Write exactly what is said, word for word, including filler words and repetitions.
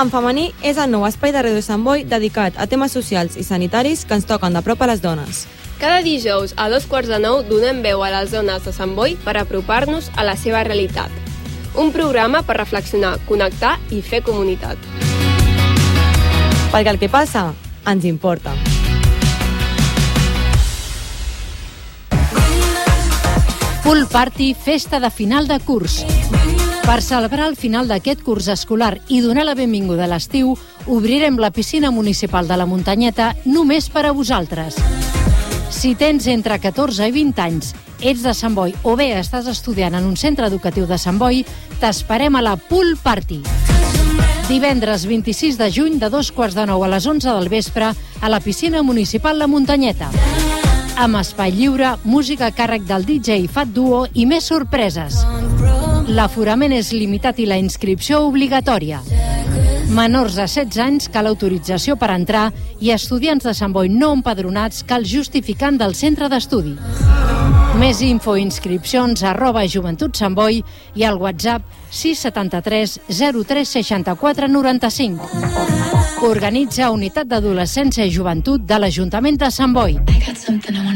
En femení és el nou espai de Ràdio Sant Boi dedicat a temes socials i sanitaris que ens toquen de prop a les dones. Cada dijous a dos quarts de nou donem veu a les dones de Sant Boi per apropar-nos a la seva realitat. Un programa per reflexionar, connectar i fer comunitat. Perquè el que passa ens importa. Pool Party, festa de final de curs. Per celebrar el final d'aquest curs escolar i donar la benvinguda a l'estiu, obrirem la piscina municipal de la Muntanyeta només per a vosaltres. Si tens entre catorze i vint anys, ets de Sant Boi o bé estàs estudiant en un centre educatiu de Sant Boi, t'esperem a la Pool Party. Divendres vint-i-sis de juny de dos quarts de nou a les onze del vespre a la piscina municipal La Muntanyeta. Amb espai lliure, música a càrrec del D J Fat Duo i més sorpreses. L'aforament és limitat i la inscripció obligatòria. Menors de setze anys cal autorització per entrar i estudiants de Sant Boi no empadronats cal justificant del centre d'estudi. Més info i inscripcions arroba Joventut Sant Boi i al WhatsApp sis setanta tres zero tres seixanta quatre noranta-cinc. Organitza Unitat d'Adolescència i Joventut de l'Ajuntament de Sant Boi.